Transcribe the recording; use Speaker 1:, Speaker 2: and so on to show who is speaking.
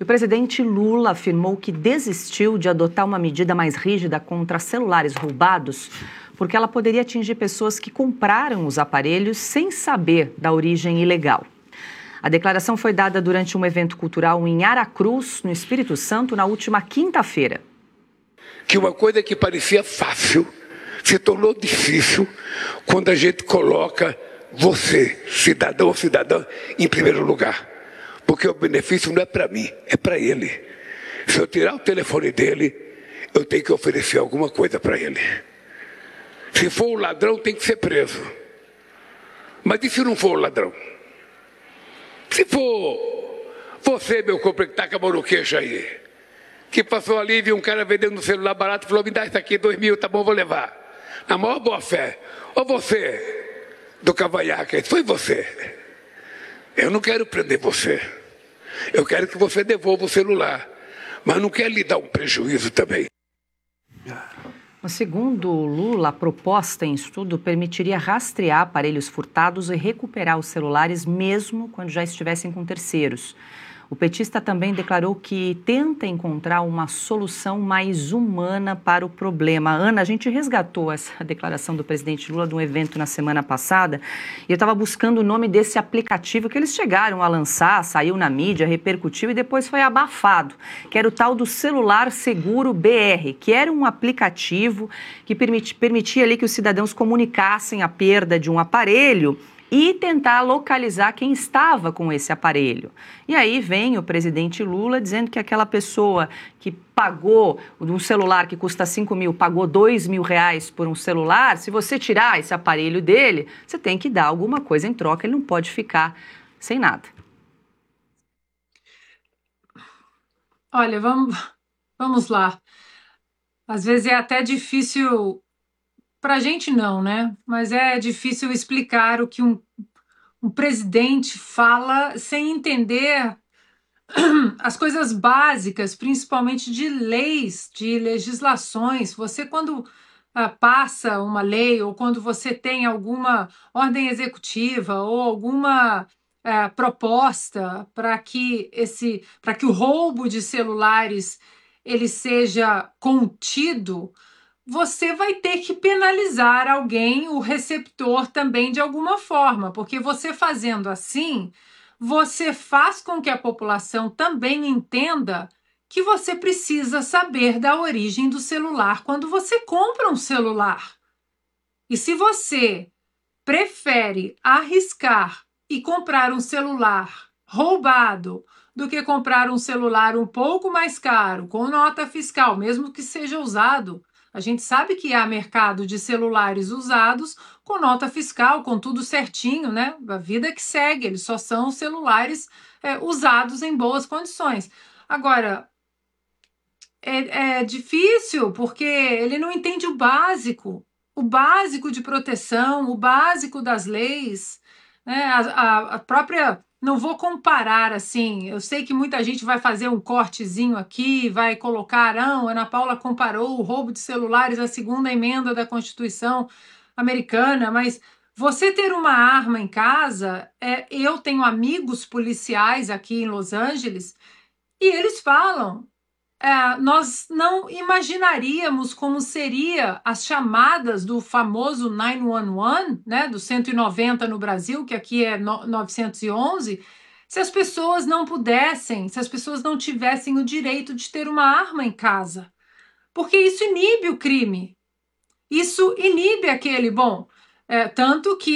Speaker 1: O presidente Lula afirmou que desistiu de adotar uma medida mais rígida contra celulares roubados, porque ela poderia atingir pessoas que compraram os aparelhos sem saber da origem ilegal. A declaração foi dada durante um evento cultural em Aracruz, no Espírito Santo, na última quinta-feira.
Speaker 2: Que uma coisa que parecia fácil se tornou difícil quando a gente coloca você, cidadão ou cidadã, em primeiro lugar. Porque o benefício não é para mim, é para ele. Se eu tirar o telefone dele, eu tenho que oferecer alguma coisa para ele. Se for o ladrão, tem que ser preso. Mas e se não for o ladrão? Se for você, meu companheiro, que está com a mão no queixo aí, que passou ali e viu um cara vendendo um celular barato e falou, me dá isso aqui, 2.000, tá bom, vou levar. Na maior boa fé. Ou você, do cavanhaque, foi você. Eu não quero prender você. Eu quero que você devolva o celular. Mas não quero lhe dar um prejuízo também.
Speaker 1: Segundo Lula, a proposta em estudo permitiria rastrear aparelhos furtados e recuperar os celulares mesmo quando já estivessem com terceiros. O petista também declarou que tenta encontrar uma solução mais humana para o problema. Ana, a gente resgatou essa declaração do presidente Lula de um evento na semana passada e eu estava buscando o nome desse aplicativo que eles chegaram a lançar, saiu na mídia, repercutiu e depois foi abafado, que era o tal do Celular Seguro BR, que era um aplicativo que permitia ali que os cidadãos comunicassem a perda de um aparelho e tentar localizar quem estava com esse aparelho. E aí vem o presidente Lula dizendo que aquela pessoa que pagou um celular que custa 5 mil, pagou 2 mil reais por um celular, se você tirar esse aparelho dele, você tem que dar alguma coisa em troca, ele não pode ficar sem nada.
Speaker 3: Olha, vamos lá. Às vezes é até difícil... Para a gente não, né? Mas é difícil explicar o que um presidente fala sem entender as coisas básicas, principalmente de leis, de legislações. Você, quando passa uma lei ou quando você tem alguma ordem executiva ou alguma proposta para que o roubo de celulares ele seja contido, você vai ter que penalizar alguém, o receptor também de alguma forma, porque você fazendo assim, você faz com que a população também entenda que você precisa saber da origem do celular quando você compra um celular. E se você prefere arriscar e comprar um celular roubado do que comprar um celular um pouco mais caro, com nota fiscal, mesmo que seja usado, a gente sabe que há mercado de celulares usados com nota fiscal, com tudo certinho, né? A vida que segue, eles só são celulares usados em boas condições. Agora, é difícil porque ele não entende o básico de proteção, o básico das leis, né? A própria... Não vou comparar assim, eu sei que muita gente vai fazer um cortezinho aqui, vai colocar, Ana Paula comparou o roubo de celulares à segunda emenda da Constituição americana, mas você ter uma arma em casa, eu tenho amigos policiais aqui em Los Angeles e eles falam, nós não imaginaríamos como seria as chamadas do famoso 911, né, do 190 no Brasil, que aqui é 911, se as pessoas não pudessem, se as pessoas não tivessem o direito de ter uma arma em casa. Porque isso inibe o crime. Isso inibe aquele, tanto que